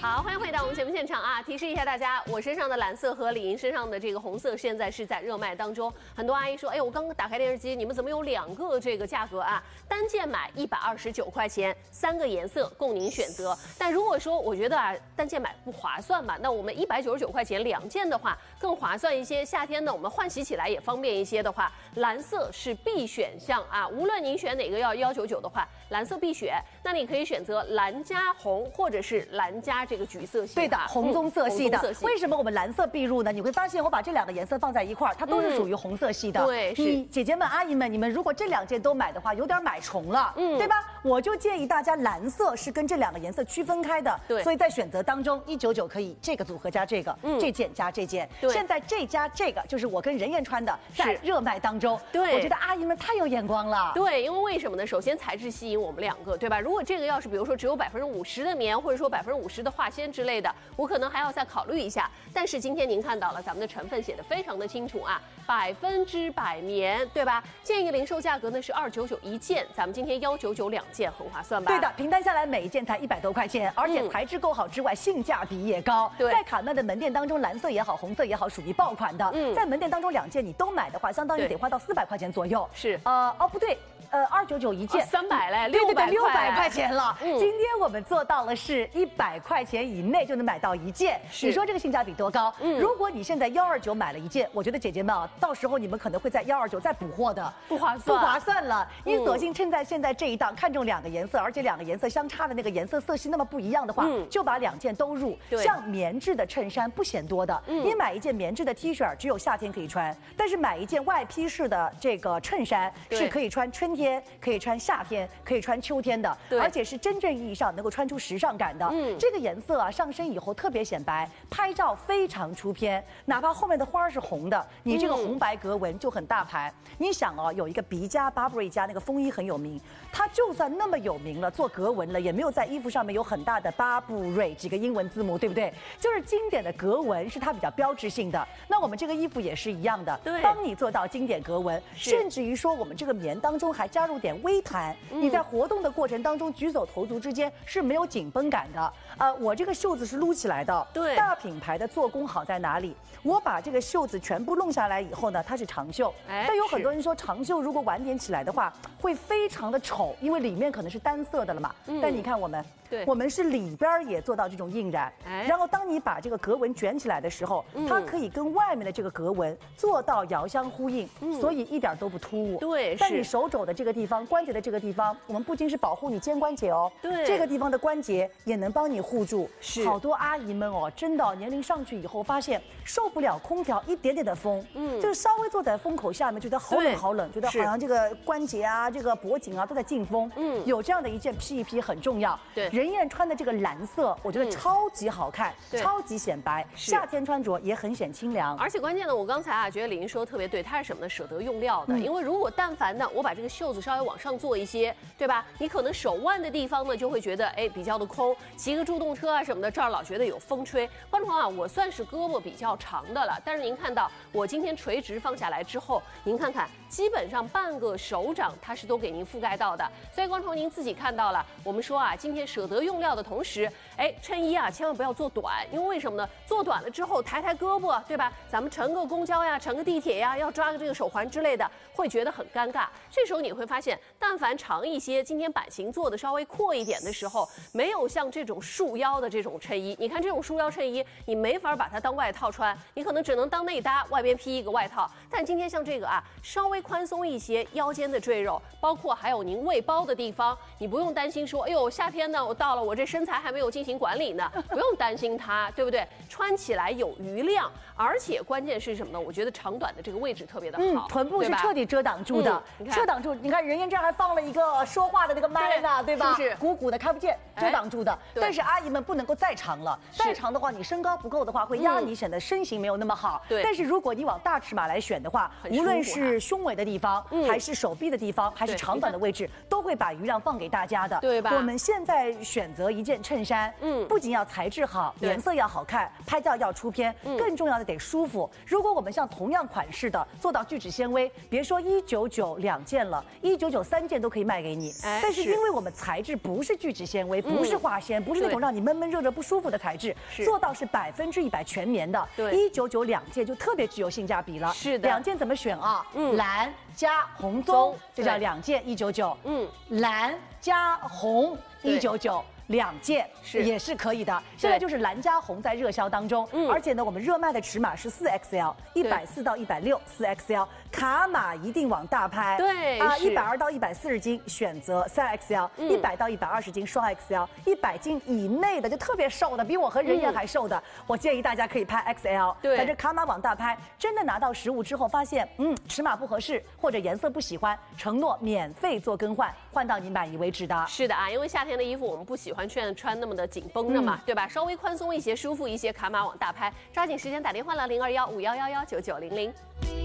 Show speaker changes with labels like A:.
A: 好，欢迎回到我们节目现场啊！提示一下大家，我身上的蓝色和李莹身上的这个红色现在是在热卖当中。很多阿姨说，哎，我刚刚打开电视机，你们怎么有2个这个价格啊？单件买129块钱，3个颜色供您选择。但如果说我觉得啊，单件买不划算嘛，那我们199块钱2件的话更划算一些。夏天呢，我们换洗起来也方便一些的话，蓝色是必选项啊！无论您选哪个要199的话，蓝色必选。那你可以选择蓝加红，或者是蓝加这个橘色系。
B: 对的，红棕色系的。为什么我们蓝色必入呢？你会发现我把这2个颜色放在一块儿，它都是属于红色系的。
A: 对，
B: 是姐姐们、阿姨们，你们如果这2件都买的话，有点买重了，对吧？我就建议大家蓝色是跟这2个颜色区分开的。
A: 对，
B: 所以在选择当中，199可以这个组合加这个，这件加这件。
A: 对，
B: 现在这加这个就是我跟任燕穿的，在热卖当中。
A: 对，
B: 我觉得阿姨们太有眼光了。
A: 对，因为为什么呢？首先材质吸引我们2个，对吧？如果这个要是比如说只有50%的棉，或者说50%的化纤之类的，我可能还要再考虑一下。但是今天您看到了，咱们的成分写的非常的清楚啊，100%棉，对吧？建议零售价格呢是299一件，咱们今天1992件，很划算吧？
B: 对的，平摊下来每一件才100多块钱，而且材质够好之外，性价比也高。
A: 对，
B: 在卡曼的门店当中，蓝色也好，红色也好，属于爆款的。在门店当中2件你都买的话，相当于得花到400块钱左右。
A: 是，
B: 不对。299一件
A: ，300嘞
B: ，600块钱了。今天我们做到了是100块钱以内就能买到一件，你说这个性价比多高？如果你现在129买了一件，我觉得姐姐们啊，到时候你们可能会在129再补货的，
A: 不划算
B: 了。你索性趁在现在这一档看中2个颜色，而且2个颜色相差的那个颜色色系那么不一样的话，就把2件都入。像棉质的衬衫不嫌多的，你买一件棉质的 T 恤只有夏天可以穿，但是买一件外披式的这个衬衫是可以穿春天。可以穿夏天，可以穿秋天的，而且是真正意义上能够穿出时尚感的。这个颜色啊，上身以后特别显白，拍照非常出片。哪怕后面的花是红的，你这个红白格纹就很大牌。你想哦，有一个BB家、Burberry家那个风衣很有名，它就算那么有名了，做格纹了，也没有在衣服上面有很大的Burberry几个英文字母，对不对？就是经典的格纹是它比较标志性的。那我们这个衣服也是一样的，帮你做到经典格纹，甚至于说我们这个棉当中还加入点微弹，你在活动的过程当中举手投足之间是没有紧绷感的。我这个袖子是撸起来的，
A: 对，
B: 大品牌的做工好在哪里？我把这个袖子全部弄下来以后呢，它是长袖。但有很多人说长袖如果晚点起来的话，会非常的丑，因为里面可能是单色的了嘛。但你看我们是里边也做到这种印染，然后当你把这个格纹卷起来的时候，它可以跟外面的这个格纹做到遥相呼应，所以一点都不突兀。
A: 对，
B: 但你手肘的这个地方、关节的这个地方，我们不仅是保护你肩关节哦，
A: 对，
B: 这个地方的关节也能帮你护住。好多阿姨们哦，真的年龄上去以后，发现受不了空调一点点的风，就是稍微坐在风口下面，觉得好冷好冷，觉得好像这个关节啊、这个脖颈啊都在进风。有这样的一件披一披很重要。
A: 对，
B: 任燕穿的这个蓝色，我觉得超级好看，超级显白，夏天穿着也很显清凉。
A: 而且关键呢，我刚才啊觉得李莹说的特别对，它是什么呢？舍得用料的。因为如果但凡呢，我把这个袖子稍微往上做一些，对吧？你可能手腕的地方呢就会觉得比较的空，骑个助动车啊什么的，这儿老觉得有风吹。观众朋友啊，我算是胳膊比较长的了，但是您看到我今天垂直放下来之后，您看看，基本上半个手掌它是都给您覆盖到的。所以观众您自己看到了，我们说啊，今天舍得用料的同时，衬衣啊千万不要做短，因为为什么呢？做短了之后抬胳膊，对吧？咱们乘个公交呀，乘个地铁呀，要抓个这个手环之类的，会觉得很尴尬。这时候你会发现，但凡长一些，今天版型做的稍微阔一点的时候，没有像这种束腰的这种衬衣，你看这种束腰衬衣，你没法把它当外套穿，你可能只能当内搭，外边披一个外套。但今天像这个啊，稍微宽松一些，腰间的赘肉，包括还有您胃包的地方，你不用担心说，哎呦，夏天呢，我到了，我这身材还没有进行管理呢，不用担心它，对不对？穿起来有余量，而且关键是什么呢？我觉得长短的这个位置特别的好，
B: 臀部是彻底遮挡住的，遮挡住。你看任燕这儿还放了一个说话的那个麦呢，对吧？
A: 是
B: 鼓鼓的看不见，遮挡住的。但是阿姨们不能够再长了，再长的话，你身高不够的话，会压你，显得身形没有那么好。
A: 对。
B: 但是如果你往大尺码来选的话，无论是胸围围的地方，还是手臂的地方，还是长短的位置，都会把余量放给大家的，
A: 对吧？
B: 我们现在选择一件衬衫，不仅要材质好，颜色要好看，拍照要出片，更重要的得舒服。如果我们像同样款式的做到聚酯纤维，别说1992件了，199 3件都可以卖给你。但是因为我们材质不是聚酯纤维，不是化纤，不是那种让你闷闷热热不舒服的材质，做到是100%全棉的，199 2件就特别具有性价比了。
A: 是的，2
B: 件怎么选啊？蓝加红棕，这叫2件199。蓝加红199。2件也是可以的，现在就是蓝加红在热销当中，而且呢，我们热卖的尺码是4XL，140到160，4XL，卡码一定往大拍，
A: 对
B: 啊，120到140斤选择3XL，100到120斤双 XL，100斤以内的就特别瘦的，比我和任燕还瘦的，我建议大家可以拍 XL，对，反正卡码往大拍，真的拿到实物之后发现，尺码不合适或者颜色不喜欢，承诺免费做更换，换到你满意为止的。
A: 是的啊，因为夏天的衣服我们不喜欢穿那么的紧绷的嘛，对吧？稍微宽松一些，舒服一些，卡码往大拍，抓紧时间打电话了，0215111990。